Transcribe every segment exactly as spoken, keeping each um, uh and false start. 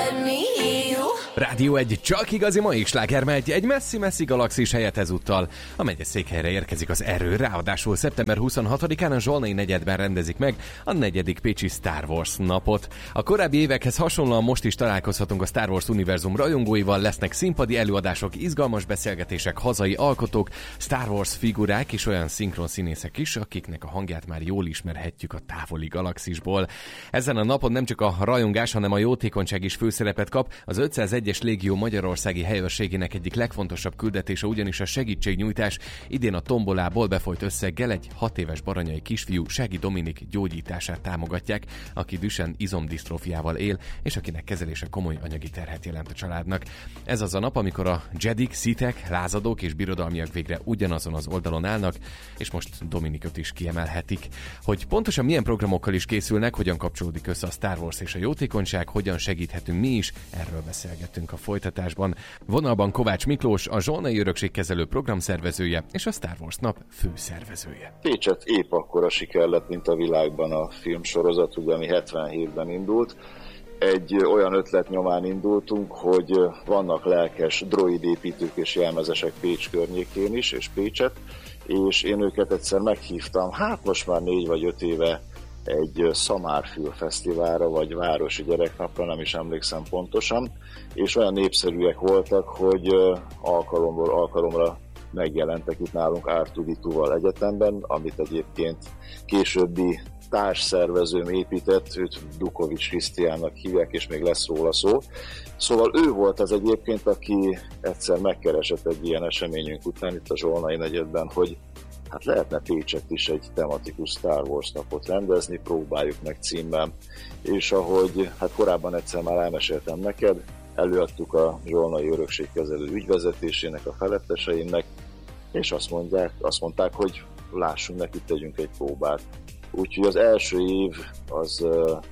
Rádió egy csak igazi mai sláger megy, egy messzi-messzi galaxis helyett ezúttal. A megyeszékhelyre érkezik az erő, ráadásul szeptember huszonhatodikán a Zsolnai negyedben rendezik meg a negyedik pécsi Star Wars napot. A korábbi évekhez hasonlóan most is találkozhatunk a Star Wars univerzum rajongóival, lesznek színpadi előadások, izgalmas beszélgetések, hazai alkotók, Star Wars figurák és olyan szinkron színészek is, akiknek a hangját már jól ismerhetjük a távoli galaxisból. Ezen a napon nem csak a rajongás, hanem a jótékonyság is főszerepet kap. Az ötszázegyes légió magyarországi helyőrségének egyik legfontosabb küldetése ugyanis a segítségnyújtás. Idén a tombolából befolyt összeggel egy hat éves baranyai kisfiú, Sági Dominik gyógyítását támogatják, aki Duchenne izomdisztrófiával él, és akinek kezelése komoly anyagi terhet jelent a családnak. Ez az a nap, amikor a Jedik, Sithek, lázadók és birodalmiak végre ugyanazon az oldalon állnak, és most Dominikot is kiemelhetik. Hogy pontosan milyen programokkal is készülnek, hogyan kapcsolódik össze a Star Wars és a jótékonyság, hogyan segíthetünk mi is, erről beszélgetünk a folytatásban. Vonalban Kovács Miklós, a Zsolnai Örökségkezelő programszervezője és a Star Wars nap főszervezője. Pécset épp akkora siker lett, mint a világban a filmsorozat, ugye, ami hetvenhétben indult. Egy olyan ötlet nyomán indultunk, hogy vannak lelkes droidépítők és jelmezesek Pécs környékén is, és Pécset, és én őket egyszer meghívtam, hát most már négy vagy öt éve egy Szamárfül fesztiválra, vagy városi gyereknapra, nem is emlékszem pontosan, és olyan népszerűek voltak, hogy alkalomból alkalomra megjelentek itt nálunk Ártuditúval egyetemben, amit egyébként későbbi társszervezőm épített, őt Dukovics Krisztiánnak hívják, és még lesz róla szó. Szóval ő volt az egyébként, aki egyszer megkeresett egy ilyen eseményünk után itt a Zsolnai negyedben, hogy hát lehetne Pécset is egy tematikus Star Wars napot rendezni, próbáljuk meg címmel. És ahogy hát korábban egyszer már elmeséltem neked, előadtuk a Zsolnai Örökségkezelő ügyvezetésének, a feletteseimnek, és azt mondják, azt mondták, hogy lássunk neki, tegyünk egy próbát. Úgyhogy az első év az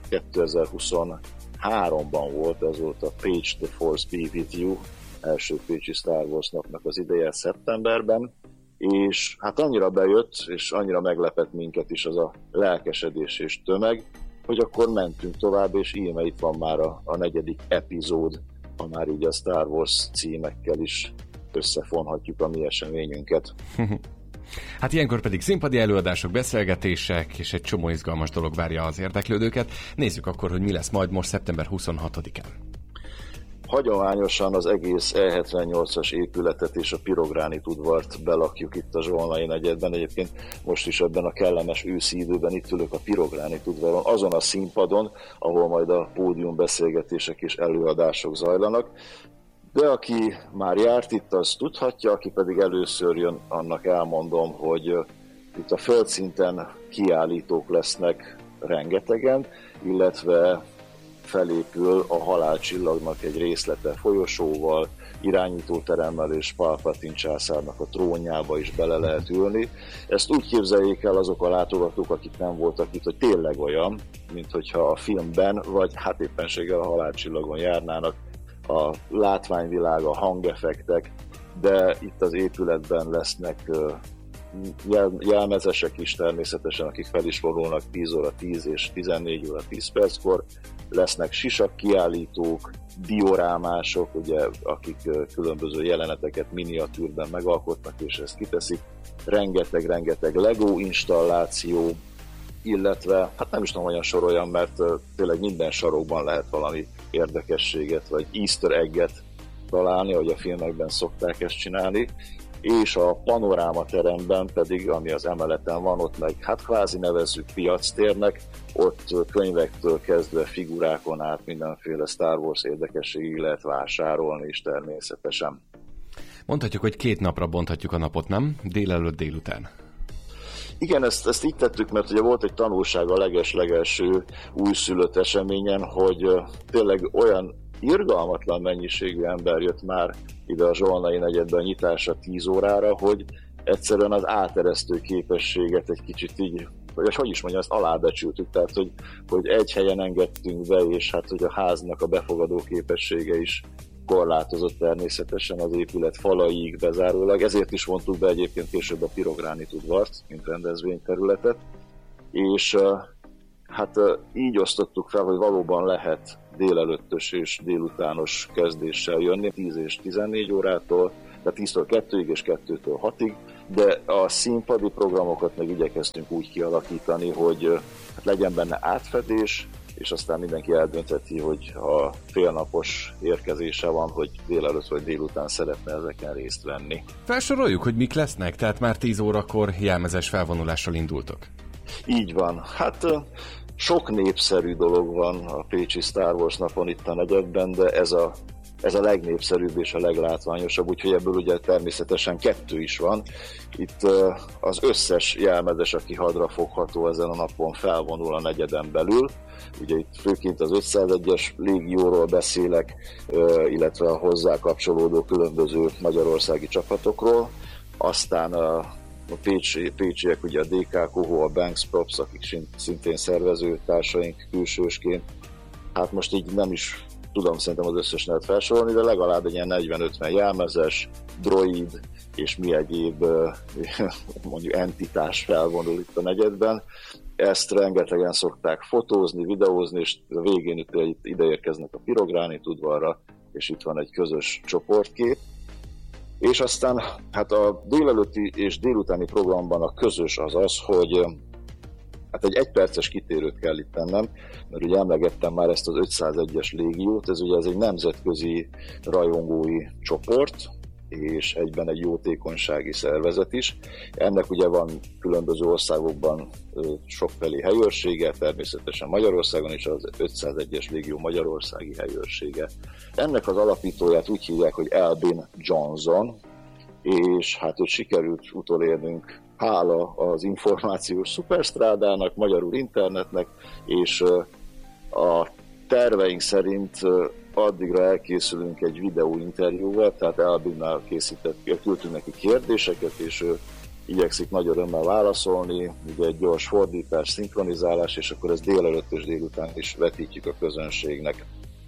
kétezer-huszonháromban volt, ez volt a Pécs The Force Be With You, első pécsi Star Wars napnak az ideje szeptemberben, és hát annyira bejött, és annyira meglepett minket is az a lelkesedés és tömeg, hogy akkor mentünk tovább, és íme itt van már a, a negyedik epizód, ha már így a Star Wars címekkel is összefonhatjuk a mi eseményünket. Hát ilyenkor pedig színpadi előadások, beszélgetések, és egy csomó izgalmas dolog várja az érdeklődőket. Nézzük akkor, hogy mi lesz majd most szeptember huszonhatodikán. Hagyományosan az egész E hetvennyolcas épületet és a Pirogránit udvart belakjuk itt a Zsolnai negyedben. Egyébként most is ebben a kellemes őszi időben itt ülök a Pirogránit udvaron, azon a színpadon, ahol majd a pódium beszélgetések és előadások zajlanak. De aki már járt itt, az tudhatja, aki pedig először jön, annak elmondom, hogy itt a földszinten kiállítók lesznek rengetegen, illetve felépül a halálcsillagnak egy részlete folyosóval, irányítóteremmel és Palpatine császárnak a trónjába is bele lehet ülni. Ezt úgy képzeljék el azok a látogatók, akik nem voltak itt, hogy tényleg olyan, mint hogyha a filmben, vagy hát éppenséggel a halálcsillagon járnának, a látványvilág, a hangeffektek, de itt az épületben lesznek jel- jelmezesek is természetesen, akik fel is vonulnak tíz óra tíz és tizennégy óra tíz perckor, lesznek sisak kiállítók, diorámások, ugye, akik különböző jeleneteket miniatűrben megalkotnak, és ezt kiteszik, rengeteg-rengeteg Lego installáció, illetve, hát nem is tudom, hogyan soroljam, mert tényleg minden sarokban lehet valami érdekességet, vagy easter egget találni, ahogy a filmekben szokták ezt csinálni, és a panoráma teremben pedig, ami az emeleten van, ott meg hát kvázi nevezzük piactérnek, ott könyvektől kezdve figurákon át mindenféle Star Wars érdekességig lehet vásárolni is természetesen. Mondhatjuk, hogy két napra bonthatjuk a napot, nem? Délelőtt, délután. Igen, ezt, ezt így tettük, mert ugye volt egy tanulság a leges-legelső újszülött eseményen, hogy tényleg olyan irgalmatlan mennyiségű ember jött már ide a Zsolnai negyedben nyitásra tíz órára, hogy egyszerűen az áteresztő képességet egy kicsit így, vagy hogy is mondjam, ezt alábecsültük, tehát hogy, hogy egy helyen engedtünk be, és hát hogy a háznak a befogadó képessége is korlátozott természetesen az épület falaiig bezárólag, ezért is vontuk be egyébként később a Pirogránit udvart, mint rendezvényterületet, és hát így osztottuk fel, hogy valóban lehet délelőttös és délutános kezdéssel jönni, tíz és tizennégy órától, tehát tíztől kettőig és kettőtől hatig, de a színpadi programokat meg igyekeztünk úgy kialakítani, hogy hát legyen benne átfedés, és aztán mindenki eldöntheti, hogy ha félnapos érkezése van, hogy délelőtt vagy délután szeretne ezeken részt venni. Felsoroljuk, hogy mik lesznek, tehát már tíz órakor jelmezes felvonulással indultok. Így van. Hát sok népszerű dolog van a pécsi Star Wars napon itt a negyedben, de ez a, ez a legnépszerűbb és a leglátványosabb, úgyhogy ebből ugye természetesen kettő is van. Itt az összes jelmezes, aki hadra fogható ezen a napon felvonul a negyeden belül. Ugye itt főként az ötszázegyes légióról beszélek, illetve a hozzá kapcsolódó különböző magyarországi csapatokról. Aztán a A Pécsi, pécsiek, ugye a dé ká Kohó, a Banks Props, akik szintén szervező társaink külsősként. Hát most így nem is tudom szerintem az összes nevet felsorolni, de legalább egy ilyen negyven-ötven jelmezes, droid és mi egyéb mondjuk entitás felvonul itt a negyedben. Ezt rengetegen szokták fotózni, videózni, és a végén itt ide érkeznek a Pirogránit udvarra, és itt van egy közös csoportkép. És aztán hát a délelőtti és délutáni programban a közös az az, hogy hát egy egyperces kitérőt kell itt tennem, mert ugye emlegettem már ezt az ötszázegyes légiót, ez ugye ez egy nemzetközi rajongói csoport, és egyben egy jótékonysági szervezet is. Ennek ugye van különböző országokban sokfelé helyőrsége, természetesen Magyarországon is az ötszázegyes légió magyarországi helyőrsége. Ennek az alapítóját úgy hívják, hogy Elbin Johnson, és hát őt sikerült utolérnünk hála az információs szuperstrádának, magyarul internetnek, és a terveink szerint addigra elkészülünk egy videóinterjúval, tehát Elbinnál készített, küldtünk neki kérdéseket, és ő igyekszik nagy örömmel válaszolni, ugye egy gyors fordítás, szinkronizálás, és akkor ezt délelőtt és délután is vetítjük a közönségnek.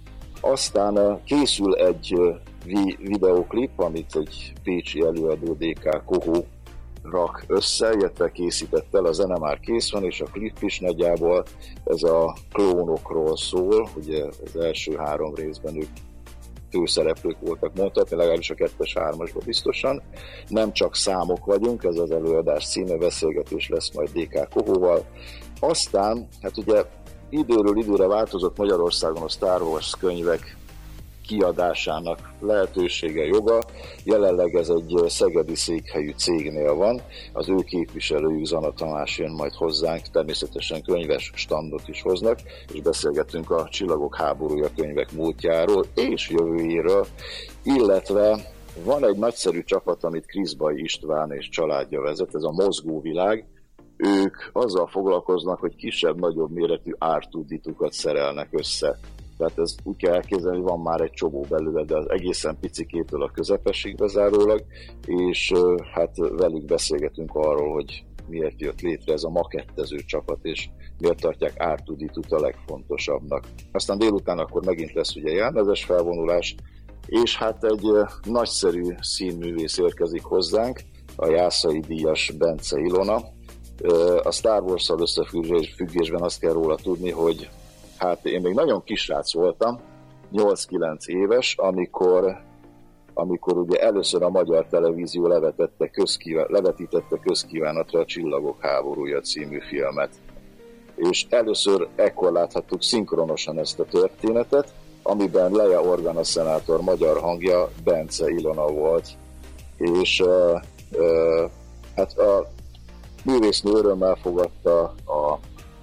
Aztán készül egy videóklip, amit egy pécsi előadó dé ká Kohó rak össze, illetve készített el, a zene már kész van, és a klip is nagyjából ez a klónokról szól, ugye az első három részben ők főszereplők voltak mondhatni, legalábbis a kettes hármasban biztosan. Nem csak számok vagyunk, ez az előadás címe, beszélgetés lesz majd dé ká Kohóval. Aztán, hát ugye időről időre változott Magyarországon a Star Wars könyvek kiadásának lehetősége, joga. Jelenleg ez egy szegedi székhelyű cégnél van. Az ő képviselőjük, Zana Tamás jön majd hozzánk, természetesen könyves standot is hoznak, és beszélgetünk a Csillagok háborúja könyvek múltjáról és jövőjéről, illetve van egy nagyszerű csapat, amit Kriszbai István és családja vezet, ez a Mozgóvilág. Ők azzal foglalkoznak, hogy kisebb-nagyobb méretű er kettő dé kettőket szerelnek össze. Tehát ez úgy kell elképzelni, hogy van már egy csomó belőle, de az egészen picikétől a közepesig bezárólag, és hát velük beszélgetünk arról, hogy miért jött létre ez a makettező csapat, és miért tartják er kettő dé kettőt a legfontosabbnak. Aztán délután akkor megint lesz ugye jelmezes felvonulás, és hát egy nagyszerű színművész érkezik hozzánk, a Jászai díjas Bence Ilona. A Star Wars-szal összefüggésben azt kell róla tudni, hogy hát én még nagyon kisrác voltam, nyolc-kilenc éves, amikor, amikor ugye először a magyar televízió levetette közkíván, levetítette közkívánatra a Csillagok háborúja című filmet. És először ekkor láthattuk szinkronosan ezt a történetet, amiben Leia Organa szenátor magyar hangja Bence Ilona volt. És uh, uh, hát a művésznő örömmel fogadta a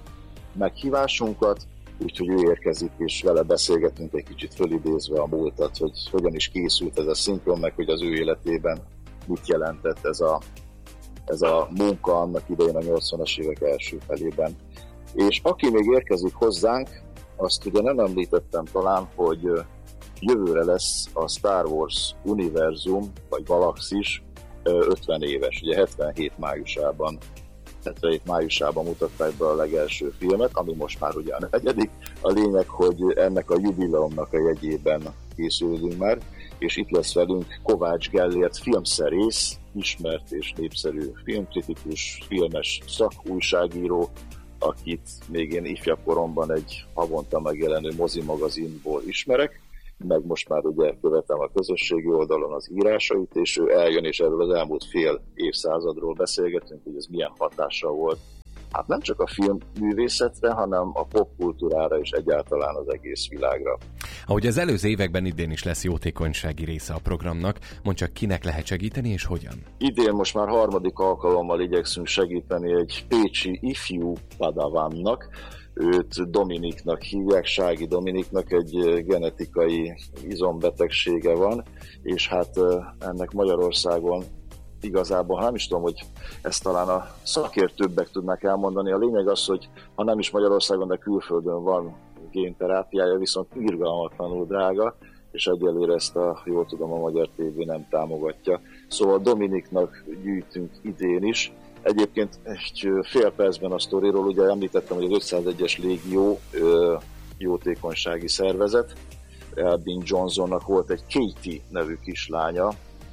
meghívásunkat, úgyhogy ő érkezik, és vele beszélgetünk egy kicsit fölidézve a múltat, hogy hogyan is készült ez a szinkron, meg hogy az ő életében mit jelentett ez a, ez a munka annak idején a nyolcvanas évek első felében. És aki még érkezik hozzánk, azt ugye nem említettem talán, hogy jövőre lesz a Star Wars univerzum, vagy galaxis ötven éves, ugye hetvenhét májusában hetvenhét májusában mutatták be a legelső filmet, ami most már ugye a negyedik. A lényeg, hogy ennek a jubileumnak a jegyében készülünk már, és itt lesz velünk Kovács Gellért filmszerész, ismert és népszerű filmkritikus, filmes szakújságíró, akit még én ifjabb koromban egy havonta megjelenő mozi magazinból ismerek, meg most már ugye követem a közösségi oldalon az írásait, és ő eljön, és erről az elmúlt fél évszázadról beszélgetünk, hogy ez milyen hatással volt. Hát nem csak a filmművészetre, hanem a popkultúrára és egyáltalán az egész világra. Ahogy az előző években, idén is lesz jótékonysági része a programnak, mondd csak, kinek lehet segíteni és hogyan? Idén most már harmadik alkalommal igyekszünk segíteni egy pécsi ifjú padavannak, őt Dominiknak hívják, Sági Dominiknak, egy genetikai izombetegsége van, és hát ennek Magyarországon igazából nem is tudom, hogy ezt talán a szakértőbbek tudnak elmondani. A lényeg az, hogy ha nem is Magyarországon, de külföldön van génterápiája, viszont irgalmatlanul drága, és egyelőre ezt a, jól tudom, a Magyar té vé nem támogatja. Szóval Dominiknak gyűjtünk idén is. Egyébként egy fél percben a sztoriról, ugye említettem, hogy az ötszázegyes légió ö, jótékonysági szervezet, Elbin Johnsonnak volt egy Katie nevű kislánya,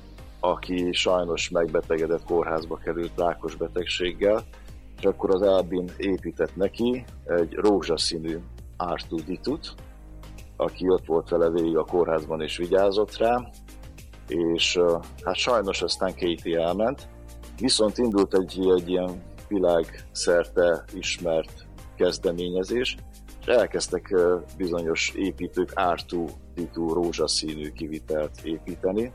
aki sajnos megbetegedett, kórházba került rákos betegséggel, és akkor az Elbin épített neki egy rózsaszínű er kettő dé kettőt, aki ott volt vele végig a kórházban és vigyázott rá, és hát sajnos aztán Katie elment, viszont indult egy, egy ilyen világszerte ismert kezdeményezés, és elkezdtek bizonyos építők er kettő dé kettő rózsaszínű kivitelt építeni.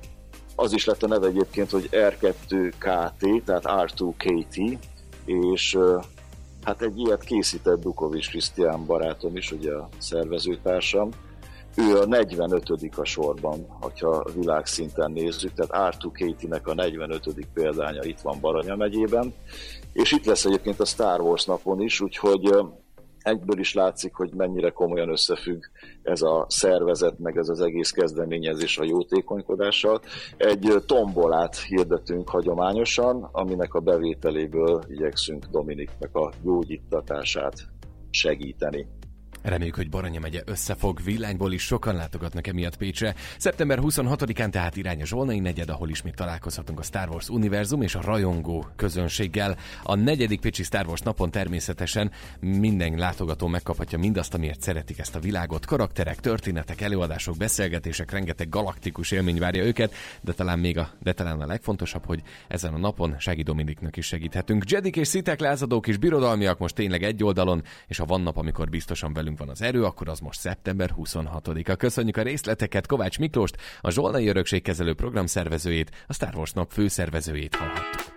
Az is lett a neve egyébként, hogy er kettő ká té, tehát er kettő ká té, és hát egy ilyet készített Dukovics Krisztián barátom is, ugye a szervezőtársam. Ő a negyvenötödik a sorban, hogyha világszinten nézzük, tehát er kettő ká té-nek a negyvenötödik példánya itt van Baranya megyében, és itt lesz egyébként a Star Wars napon is, úgyhogy egyből is látszik, hogy mennyire komolyan összefügg ez a szervezet, meg ez az egész kezdeményezés a jótékonykodással. Egy tombolát hirdetünk hagyományosan, aminek a bevételéből igyekszünk Dominiknek a gyógyítatását segíteni. Reméljük, hogy Baranya megye összefog, villányból is sokan látogatnak emiatt Pécsre. szeptember huszonhatodikán tehát irány a Zsolnai negyed, ahol ismét találkozhatunk a Star Wars univerzum és a rajongó közönséggel. A negyedik Pécsi Star Wars napon természetesen minden látogató megkaphatja mindazt, amiért szeretik ezt a világot. Karakterek, történetek, előadások, beszélgetések, rengeteg galaktikus élmény várja őket, de talán még a, de talán a legfontosabb, hogy ezen a napon Sági Dominiknak is segíthetünk. Jedik és szitek, lázadók és birodalmiak most tényleg egy oldalon, és ha van nap, amikor biztosan velünk van az erő, akkor az most szeptember huszonhatodika. Köszönjük a részleteket, Kovács Miklóst, a Zsolnai Örökségkezelő program szervezőjét, a Star Wars nap főszervezőjét hallhattuk.